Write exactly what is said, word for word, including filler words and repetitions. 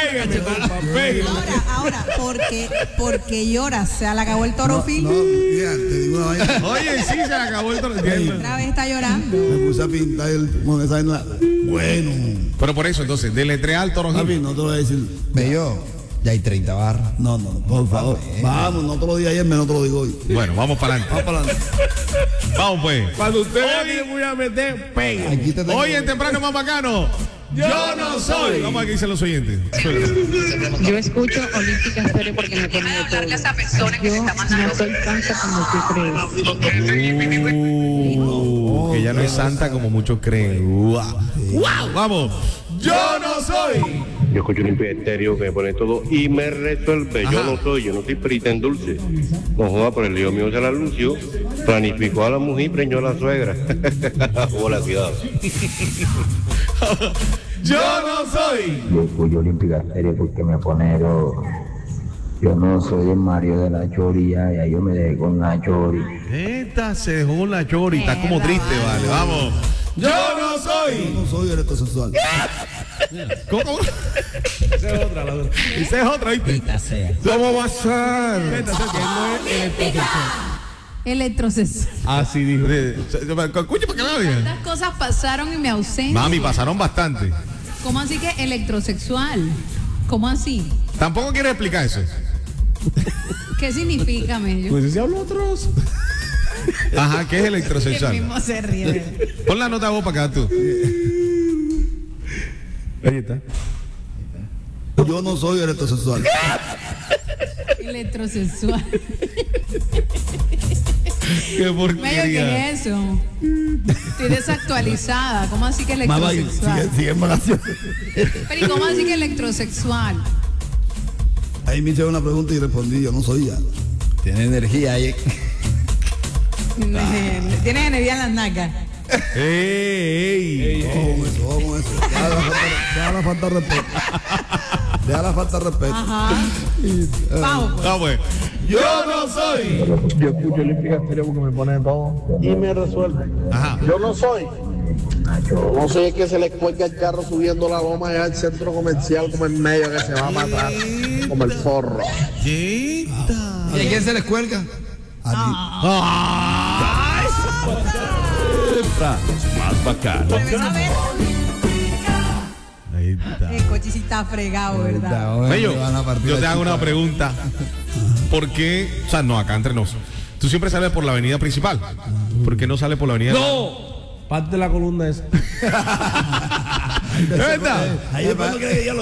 Pégueme, papá, pégueme. Ahora, ahora, porque, porque lloras, se le acabó el torofil. No, no, mira, te digo una vaina. Oye, sí, se le acabó el torofil. Otra vez está llorando. Me puse a pintar el con esa vaina. Bueno. Pero por eso, entonces, deletrea el Papi, torojil. no te lo voy a decir. Bello, ya hay treinta barras. No, no, por favor. Vamos, no te lo dije ayer, me no te lo digo hoy. Bueno, vamos para adelante. Vamos para adelante. Vamos pues. Cuando usted vea Oye. que le voy a meter, pegue. Aquí te tengo. Hoy en Temprano Más Bacano. Yo no soy. Vamos a ver qué dicen los oyentes. Yo escucho Olímpica Estéreo porque me pone de todo. Yo no soy tanta como tú crees. Uh, que ya no es santa como muchos creen. Wow. Wow. Vamos. Yo no soy. Yo escucho Olimpia Estéreo que me pone todo y me resuelve. Yo Ajá. no soy, yo no soy perita en dulce. No joda, por el lío mío se la lució. Planificó a la mujer y preñó a la suegra. Hola, cuidado. Yo no soy. Yo escucho Olímpica Estéreo porque me pone yo. Yo no soy el Mario de la Chori, ya, ya yo me dejé con la Chori. Esta se dejó la chori. Está como triste, vale. Vamos. Yo no Yo soy. no soy electrosexual. ¿Cómo? cómo? Esa es otra, la otra. Esa es otra, ¿viste? ¿Cómo va a ser? Esta, esta, que no es electrosexual. Electrosexual. Así dijo. Escucha para que la diga. ¿Cuántas cosas pasaron en mi ausencia? Mami, pasaron bastante. ¿Cómo así que electrosexual? ¿Cómo así? Tampoco quiere explicar eso. ¿Qué significa, Mello? Pues si hablo otros. Ajá, ¿qué es El electrosexual? mismo se ríe. Pon la nota vos para acá tú. Ahí está. Yo no soy electrosexual. Electrosexual. Qué Mello, porquería. ¿qué es eso? Estoy desactualizada. ¿Cómo así que Mamá, sigue, electrosexual? sigue embarazo. Pero ¿y cómo así que electrosexual? Ahí me hicieron una pregunta y respondí, yo no soy ya. Tiene energía ahí. Tienes energía en las nalgas. ¡Ey! ey. Ojo con eso, ojo con eso. Deja la falta, deja la falta de respeto. Deja la falta de respeto. Ajá. Vamos, pues. Vamos, pues. Yo no soy. Yo escucho Olímpica Estéreo porque me pone de todo y me resuelve. Ajá. Yo no soy. No soy el que se le cuelga el carro subiendo la loma allá al centro comercial como en medio que se va a matar como el forro. ¿Y a quién se les cuelga? ¡Ay! Más bacano. A ver, Ahí está. el coche sí está fregado, ¿verdad? Bello, Me van a partir yo la te hago chica. una pregunta. ¿Por qué? O sea, no, acá entre nos. Tú siempre sales por la avenida principal. ¿Por qué no sales por la avenida? No. Parte de la columna es. ¿Es verdad? Ahí es cuando quiere que yo lo